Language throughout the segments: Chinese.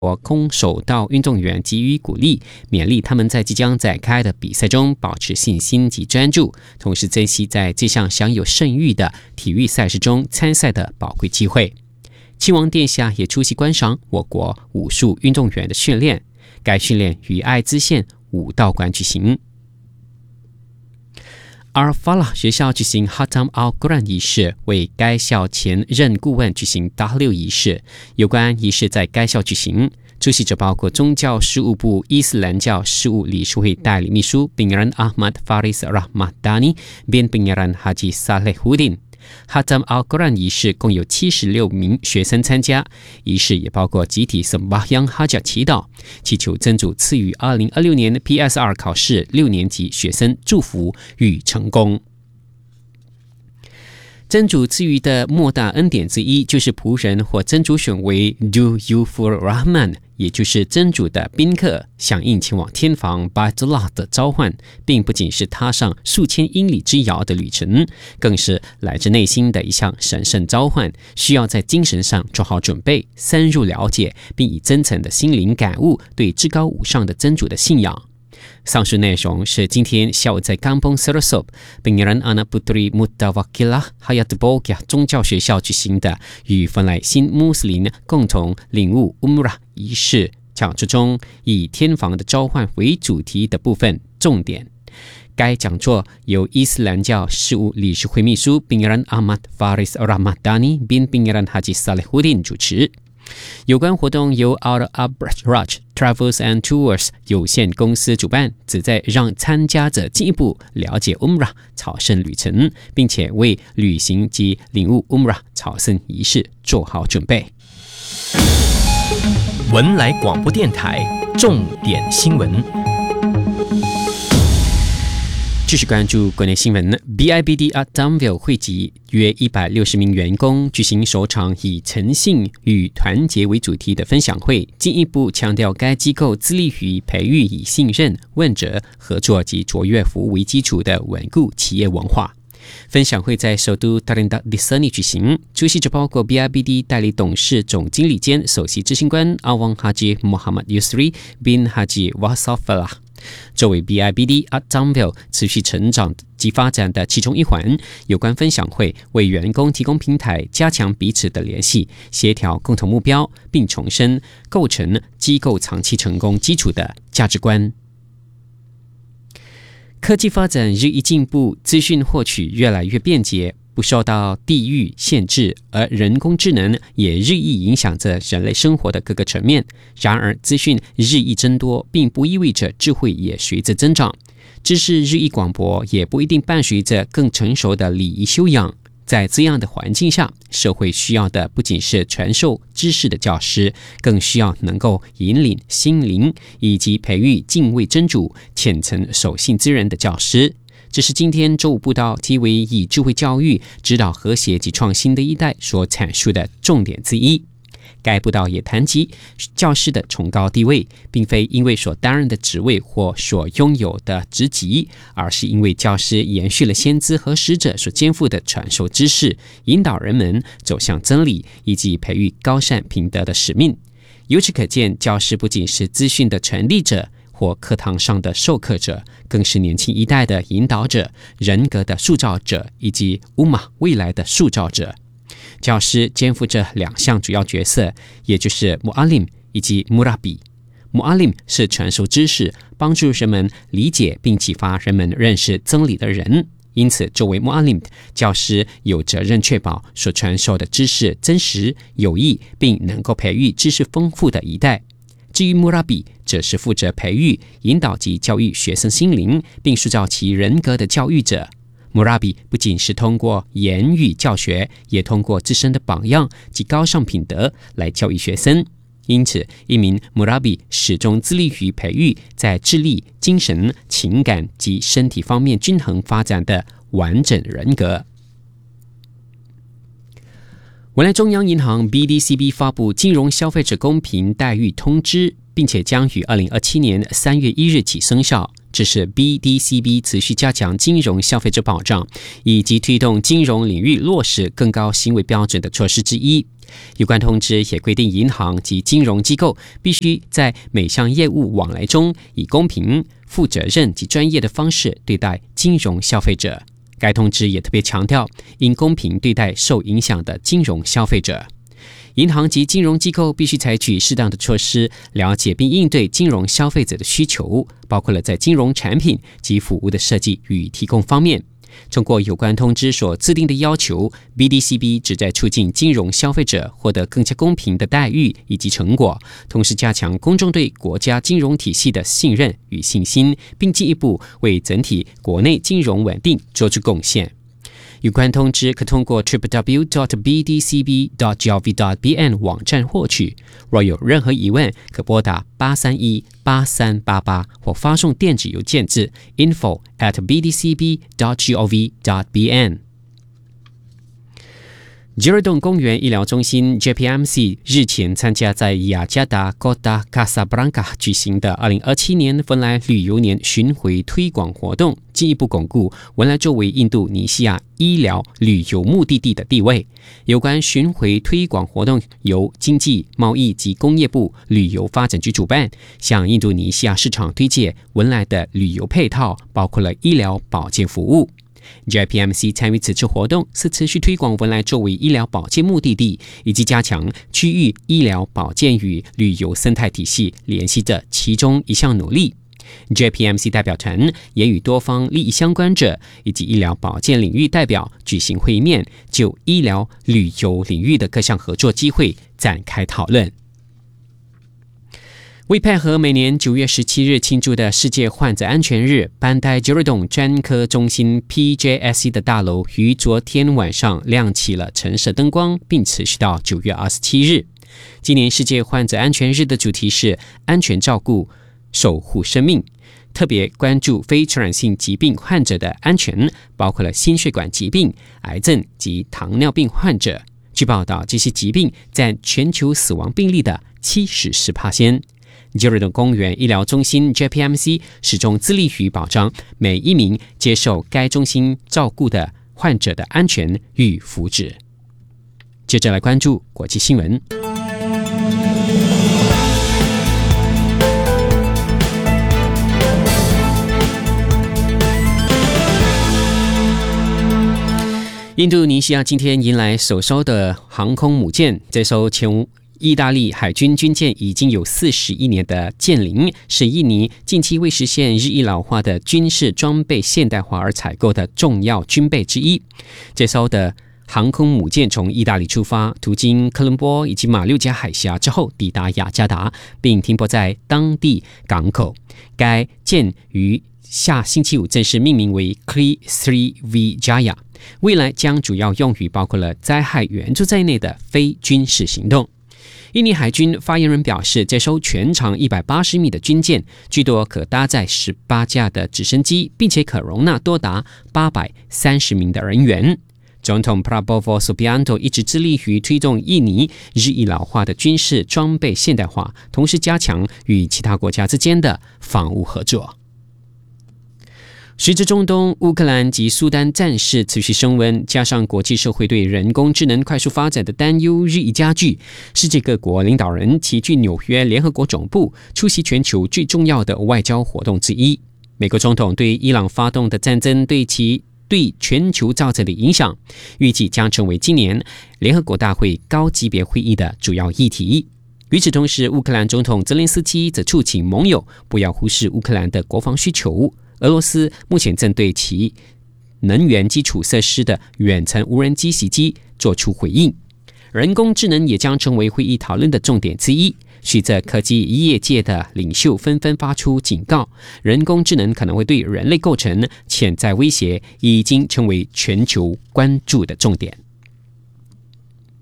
空手道运动员给予鼓励，勉励他们在即将展开的比赛中保持信心及专注，同时珍惜在这项享有盛誉的体育赛事中参赛的宝贵机会。亲王殿下也出席观赏我国武术运动员的训练，该训练于爱知县武道馆举行。Al-Falah 学校举行 Hatam Al-Quran 仪式，为该校前任顾问举行 Tahlil 仪式。有关仪式在该校举行，出席者包括宗教事务部伊斯兰教事务理事会代理秘书 Pengiran Ahmad Faris Rahmadani bin Pengiran Haji Salehuddin。Hatam Al-Quran 仪式共有76名学生参加，仪式也包括集体 Sembahyang Hajat 祈祷，祈求真主赐予2026年 PSR 考试6年级学生祝福与成功。真主赐予的莫大恩典之一，就是仆人或真主选为 Duyufur Rahman， 也就是真主的宾客，响应前往天房 Baitullah 的召唤，并不仅是踏上数千英里之遥的旅程，更是来自内心的一项神圣召唤，需要在精神上做好准备，深入了解，并以真诚的心灵感悟对至高无上的真主的信仰。上述内容是今天下午在Kampung Serosop Pengiran Anak Putri Mutawakilah Hayat Bogah 宗教学校举行的与芬莱新穆斯林共同领悟 Umrah 仪式讲座中，以天房的召唤为主题的部分重点。该讲座由伊斯兰教事务理事会秘书 Pengiran Ahmad Faris Rahmadani bin Pengiran Haji Salehuddin 主持。有关活动由 Al-Abraj Travels and Tours 有限公司主办，旨在让参加者进一步了解 Umrah 朝圣旅程，并且为旅行及领悟 Umrah 朝圣仪式做好准备。 文莱广播电台重点新闻。 继续关注国内新闻。 BIBD at Danville 汇集约160名员工，举行首场以诚信与团结为主题的分享会，进一步强调该机构致力于培育以信任、问责、合作及卓越服务为基础的稳固企业文化。分享会在首都 Tarindak Disani 举行，出席者包括 BIBD 代理董事总经理兼首席执行官 Awang Haji Muhammad Yusri bin Haji Wasafallah。作为 BIBD at Danville 持续成长及发展的其中一环，有关分享会为员工提供平台，加强彼此的联系，协调共同目标，并重申构成机构长期成功基础的价值观。科技发展日益进步，资讯获取越来越便捷，不受到地域限制，而人工智能也日益影响着人类生活的各个层面。然而，资讯日益增多，并不意味着智慧也随着增长。知识日益广博，也不一定伴随着更成熟的礼仪修养。在这样的环境下，社会需要的不仅是传授知识的教师，更需要能够引领心灵以及培育敬畏真主、虔诚守信之人的教师。这是今天周五布道题为以智慧教育指导和谐及创新的一代所阐述的重点之一。该布道也谈及教师的崇高地位，并非因为所担任的职位或所拥有的职级，而是因为教师延续了先知和使者所肩负的传授知识，引导人们走向真理，以及培育高善品德的使命。由此可见，教师不仅是资讯的传递者或课堂上的授课者，更是年轻一代的引导者、人格的塑造者，以及乌玛未来的塑造者。教师肩负着两项主要角色，也就是 Mu'alim 以及 Murabi。Mu'alim 是传授知识，帮助人们理解并启发人们认识真理的人。因此，作为 Mu'alim 教师有责任确保所传授的知识真实、有益，并能够培育知识丰富的一代。至于 Murabi 则是负责培育、引导及教育学生心灵，并塑造其人格的教育者。Murabi 不仅是通过言语教学，也通过自身的榜样及高尚品德来教育学生。因此，一名 Murabi 始终致力于培育在智力、精神、情感及身体方面均衡发展的完整人格。文莱中央银行 BDCB 发布金融消费者公平待遇通知，并且将于2027年3月1日起生效。 这是 BDCB 持续加强金融消费者保障以及推动金融领域落实更高行为标准的措施之一。有关通知也规定，银行及金融机构必须在每项业务往来中以公平、负责任及专业的方式对待金融消费者。该通知也特别强调，应公平对待受影响的金融消费者。银行及金融机构必须采取适当的措施，了解并应对金融消费者的需求，包括了在金融产品及服务的设计与提供方面。通过有关通知所制定的要求， BDCB 旨在促进金融消费者获得更加公平的待遇以及成果，同时加强公众对国家金融体系的信任与信心，并进一步为整体国内金融稳定做出贡献。有关通知可通过 www.bdcb.gov.bn 网站获取。若有任何疑问，可拨打831-8388或发送电子邮件至 info@bdcb.gov.bn。吉尔顿公园医疗中心 JPMC 日前参加在雅加达 Kota Casablanca 举行的2027年文莱旅游年巡回推广活动，进一步巩固文莱作为印度尼西亚医疗旅游目的地的地位。有关巡回推广活动由经济、贸易及工业部旅游发展局主办，向印度尼西亚市场推介文莱的旅游配套，包括了医疗保健服务。JPMC 参与此次活动是持续推广文莱作为医疗保健目的地，以及加强区域医疗保健与旅游生态体系联系的其中一项努力。JPMC 代表团也与多方利益相关者以及医疗保健领域代表举行会面，就医疗旅游领域的各项合作机会展开讨论。为配合每年9月17日庆祝的世界患者安全日，班代吉尔顿专科中心 PJSC 的大楼于昨天晚上亮起了橙色灯光，并持续到9月27日。今年世界患者安全日的主题是安全照顾，守护生命，特别关注非传染性疾病患者的安全，包括了心血管疾病、癌症及糖尿病患者。据报道，这些疾病占全球死亡病例的74%。吉尔顿公园医疗中心 JPMC 始终致力于保障每一名接受该中心照顾的患者的安全与福祉。接着来关注国际新闻。印度尼西亚今天迎来首艘的航空母舰，这艘前意大利海军军舰已经有41年的舰龄，是印尼近期为实现日益老化的军事装备现代化而采购的重要军备之一。这艘的航空母舰从意大利出发，途经科伦坡以及马六甲海峡之后抵达雅加达，并停泊在当地港口。该舰于下星期五正式命名为 Sri Vijaya， 未来将主要用于包括了灾害援助在内的非军事行动。印尼海军发言人表示，这艘全长180米的军舰最多可搭载18架的直升机，并且可容纳多达830名的人员。总统 Prabowo Subianto 一直致力于推动印尼日益老化的军事装备现代化，同时加强与其他国家之间的防务合作。随着中东、乌克兰及苏丹战事持续升温，加上国际社会对人工智能快速发展的担忧日益加剧，世界各国领导人齐聚纽约联合国总部，出席全球最重要的外交活动之一。美国总统对伊朗发动的战争对全球造成的影响，预计将成为今年联合国大会高级别会议的主要议题。与此同时，乌克兰总统泽连斯基则促请盟友不要忽视乌克兰的国防需求。俄罗斯目前正对其能源基础设施的远程无人机袭击做出回应。人工智能也将成为会议讨论的重点之一。随着科技业界的领袖纷纷发出警告，人工智能可能会对人类构成潜在威胁，已经成为全球关注的重点。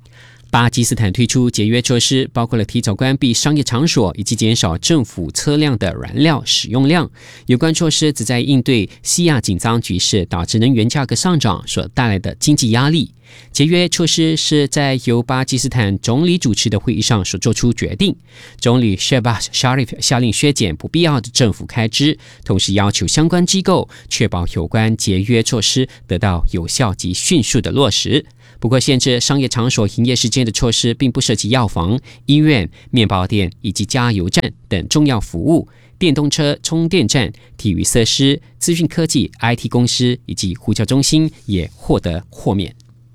巴基斯坦推出节约措施，包括了提早关闭商业场所以及减少政府车辆的燃料使用量。有关措施旨在应对西亚紧张局势导致能源价格上涨所带来的经济压力。节约措施是在由巴基斯坦总理主持的会议上所做出决定。总理 Shehbaz Sharif 下令削减不必要的政府开支，同时要求相关机构确保有关节约措施得到有效及迅速的落实。不过，限制商业场所营业时间的措施并不涉及药房、医院、面包店以及加油站等重要服务。电动车充电站、体育设施、资讯科技、IT 公司以及呼叫中心也获得豁免。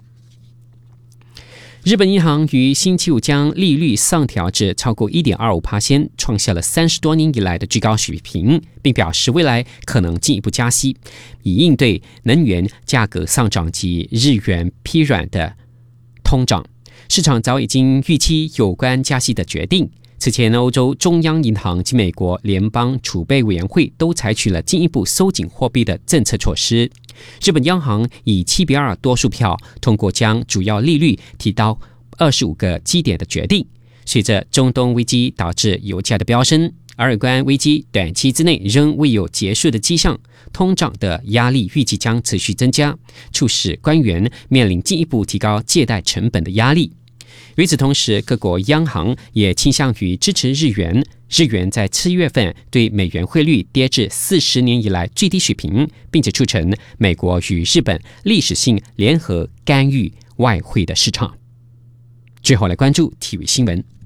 日本银行于星期五将利率上调至超过 1.25%， 创下了30多年以来的最高水平，并表示未来可能进一步加息，以应对能源价格上涨及日元疲软的通胀。市场早已经预期有关加息的决定。此前，欧洲中央银行及美国联邦储备委员会都采取了进一步收紧货币的政策措施。日本央行以7-2多数票通过将主要利率提到25个基点的决定。随着中东危机导致油价的飙升，而有关危机短期之内仍未有结束的迹象，通胀的压力预计将持续增加，促使官员面临进一步提高借贷成本的压力。与此同时，各国央行也倾向于支持日元。日元在7月份对美元汇率跌至40年以来最低水平，并且促成美国与日本历史性联合干预外汇的市场。最后来关注体育新闻。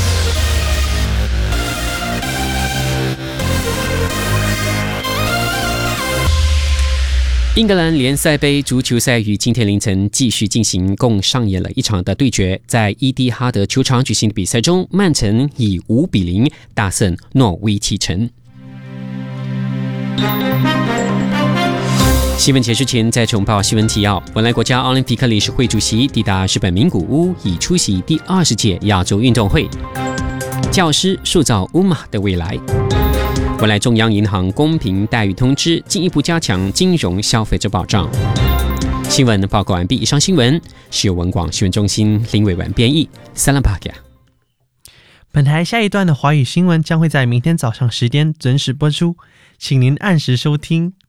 英格兰联赛杯足球赛于今天凌晨继续进行，共上演了一场的对决。在伊蒂哈德球场举行的比赛中，曼城以5-0大胜诺维奇城。新闻结束前再重报新闻提要。文莱国家奥林匹克理事会主席抵达日本名古屋，以出席第20届亚洲运动会。教师塑造乌马的未来。文莱中央银行公平待遇通知，进一步加强金融消费者保障。新闻报告完毕，以上新闻是由文广新闻中心林伟文编译。萨拉巴亚。 本台下一段的华语新闻将会在明天早上10点准时播出，请您按时收听。